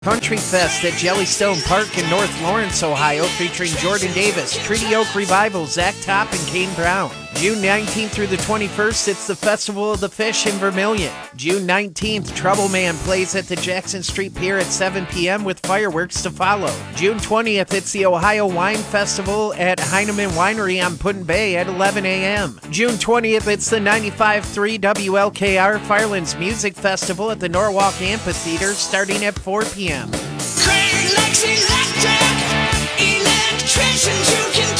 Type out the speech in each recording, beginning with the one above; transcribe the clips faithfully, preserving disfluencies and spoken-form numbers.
Country Fest at Jellystone Park in North Lawrence, Ohio, featuring Jordan Davis, Treaty Oak Revival, Zach Topp, and Kane Brown. June nineteenth through the twenty-first, it's the Festival of the Fish in Vermilion. June nineteenth, Trouble Man plays at the Jackson Street Pier at seven p.m. with fireworks to follow. June twentieth, it's the Ohio Wine Festival at Heinemann Winery on Put-in-Bay at eleven a.m. June twentieth, it's the ninety-five point three W L K R Firelands Music Festival at the Norwalk Amphitheater starting at four p.m. Great Lakes Electric, electricians you can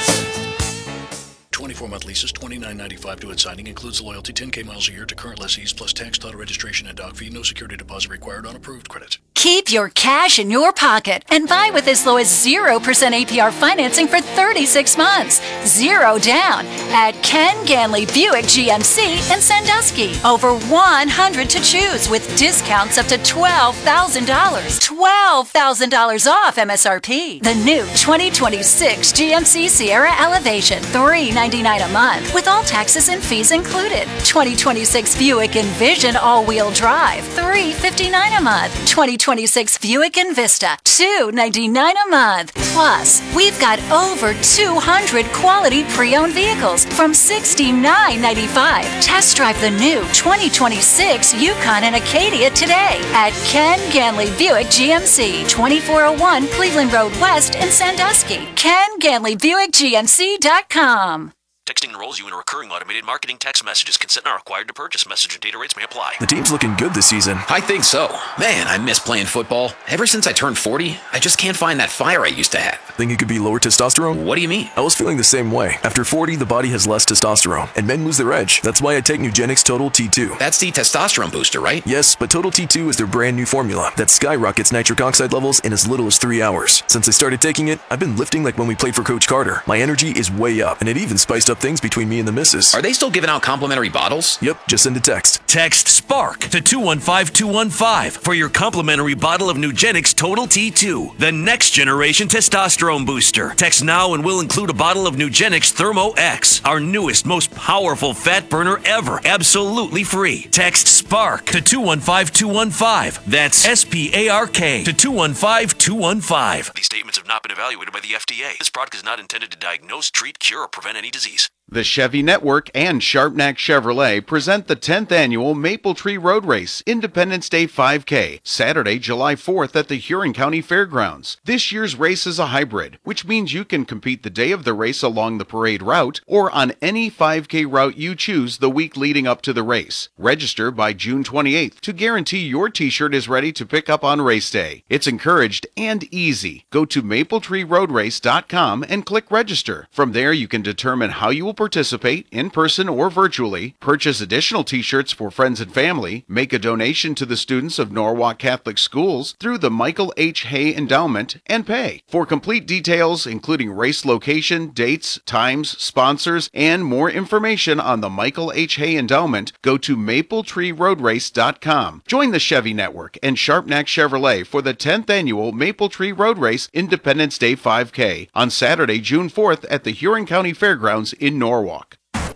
trust. twenty-four month leases, twenty-nine ninety-five to its signing, includes loyalty, ten K miles a year to current lessees, plus tax, title registration, and dock fee. No security deposit required on approved credit. Keep your cash in your pocket and buy with as low as zero percent A P R financing for thirty-six months. Zero down at Ken Ganley Buick G M C in Sandusky. Over one hundred to choose with discounts up to twelve thousand dollars. twelve thousand dollars off M S R P. The new twenty twenty-six G M C Sierra Elevation, three hundred ninety-nine dollars a month with all taxes and fees included. twenty twenty-six Buick Envision all-wheel drive, three hundred fifty-nine dollars a month. twenty twenty-six Buick Envista, two hundred ninety-nine dollars a month. Plus, we've got over two hundred quality pre-owned vehicles from sixty-nine ninety-five. Test drive the new twenty twenty-six Yukon and Acadia today at Ken Ganley Buick G M C, twenty-four oh one Cleveland Road West in Sandusky. Ken Ganley Buick G M C dot com. Texting enrolls you in a recurring automated marketing text messages. Consent not required to purchase. Message and data rates may apply. The team's looking good this season. I think so. Man, I miss playing football. Ever since I turned forty, I just can't find that fire I used to have. Think it could be lower testosterone? What do you mean? I was feeling the same way. After forty, the body has less testosterone, and men lose their edge. That's why I take Nugenix Total T two. That's the testosterone booster, right? Yes, but Total T two is their brand new formula that skyrockets nitric oxide levels in as little as three hours. Since I started taking it, I've been lifting like when we played for Coach Carter. My energy is way up, and it even spiced up things between me and the missus. Are they still giving out complimentary bottles? Yep, just send a text. Text SPARK to two one five two one five for your complimentary bottle of Nugenix Total T two, the next generation testosterone booster. Text now and we'll include a bottle of Nugenix Thermo X, our newest, most powerful fat burner ever, absolutely free. Text SPARK to two one five two one five. That's S P A R K to two one five two one five. These statements have not been evaluated by the F D A. This product is not intended to diagnose, treat, cure, or prevent any disease. The Chevy Network and Sharpnack Chevrolet present the tenth Annual Maple Tree Road Race Independence Day five K, Saturday, July fourth at the Huron County Fairgrounds. This year's race is a hybrid, which means you can compete the day of the race along the parade route or on any five K route you choose the week leading up to the race. Register by June twenty-eighth to guarantee your t-shirt is ready to pick up on race day. It's encouraged and easy. Go to maple tree road race dot com and click register. From there, you can determine how you will participate in person or virtually, purchase additional t-shirts for friends and family, make a donation to the students of Norwalk Catholic Schools through the Michael H. Hay Endowment, and pay. For complete details, including race location, dates, times, sponsors, and more information on the Michael H. Hay Endowment, go to maple tree road race dot com. Join the Chevy Network and Sharpnack Chevrolet for the tenth Annual Maple Tree Road Race Independence Day five K on Saturday, June fourth at the Huron County Fairgrounds in Norwalk. Norwalk.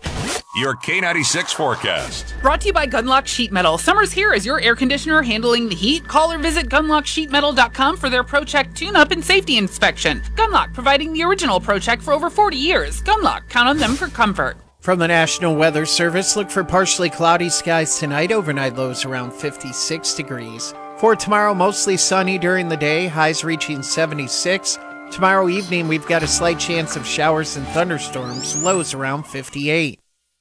Your K ninety-six forecast. Brought to you by Gunlock Sheet Metal. Summer's here as your air conditioner handling the heat. Call or visit gunlock sheet metal dot com for their ProCheck tune-up and safety inspection. Gunlock, providing the original ProCheck for over forty years. Gunlock, count on them for comfort. From the National Weather Service, look for partially cloudy skies tonight. Overnight lows around fifty-six degrees. For tomorrow, mostly sunny during the day, highs reaching seventy-six. Tomorrow evening, we've got a slight chance of showers and thunderstorms, lows around fifty-eight.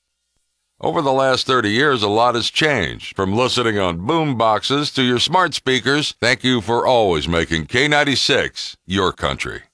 Over the last thirty years, a lot has changed. From listening on boom boxes to your smart speakers, thank you for always making K ninety-six your country.